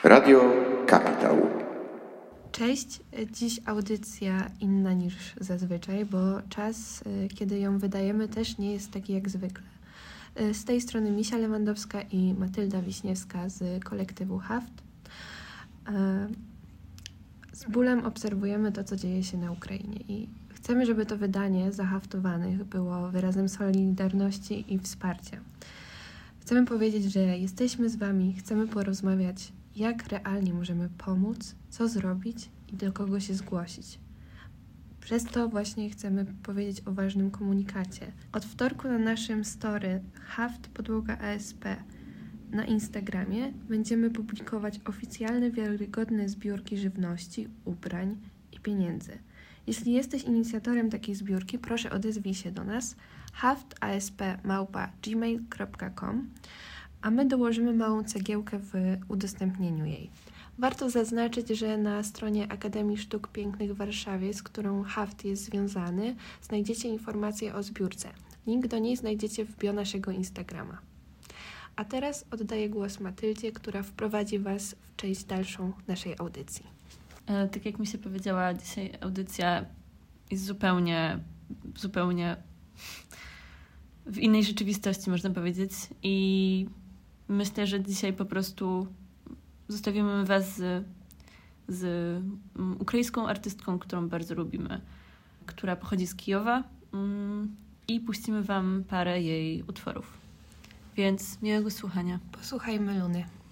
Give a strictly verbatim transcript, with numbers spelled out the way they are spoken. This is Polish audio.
Radio Kapitał. Cześć, dziś audycja inna niż zazwyczaj, bo czas, kiedy ją wydajemy, też nie jest taki jak zwykle. Z tej strony Misia Lewandowska i Matylda Wiśniewska z kolektywu Haft. Z bólem obserwujemy to, co dzieje się na Ukrainie i chcemy, żeby to wydanie zahaftowanych było wyrazem solidarności i wsparcia. Chcemy powiedzieć, że jesteśmy z Wami, chcemy porozmawiać, jak realnie możemy pomóc, co zrobić i do kogo się zgłosić. Przez to właśnie chcemy powiedzieć o ważnym komunikacie. Od wtorku na naszym story Haft Podłoga A S P na Instagramie będziemy publikować oficjalne, wiarygodne zbiórki żywności, ubrań i pieniędzy. Jeśli jesteś inicjatorem takiej zbiórki, proszę odezwij się do nas haftasp małpa gmail kropka com, a my dołożymy małą cegiełkę w udostępnieniu jej. Warto zaznaczyć, że na stronie Akademii Sztuk Pięknych w Warszawie, z którą Haft jest związany, znajdziecie informacje o zbiórce. Link do niej znajdziecie w bio naszego Instagrama. A teraz oddaję głos Matyldzie, która wprowadzi Was w część dalszą naszej audycji. E, tak jak mi się powiedziała, dzisiaj audycja jest zupełnie, zupełnie w innej rzeczywistości, można powiedzieć. I myślę, że dzisiaj po prostu zostawimy Was z, z um, ukraińską artystką, którą bardzo lubimy, która pochodzi z Kijowa um, i puścimy Wam parę jej utworów. Więc miłego słuchania. Posłuchajmy Luny.